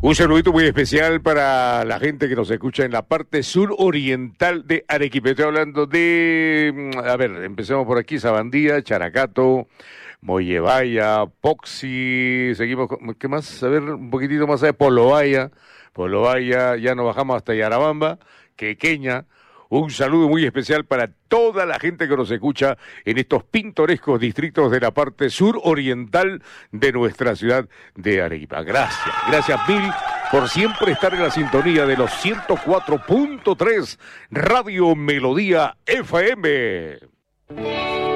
Un saludito muy especial para la gente que nos escucha en la parte suroriental de Arequipa. Estoy hablando de, empecemos por aquí, Sabandía, Characato, Mollevaya, Poxi, seguimos, ¿qué más? A ver, un poquitito más allá, Polovaya, ya nos bajamos hasta Yarabamba, Quequeña. Un saludo muy especial para toda la gente que nos escucha en estos pintorescos distritos de la parte suroriental de nuestra ciudad de Arequipa. Gracias mil por siempre estar en la sintonía de los 104.3 Radio Melodía FM.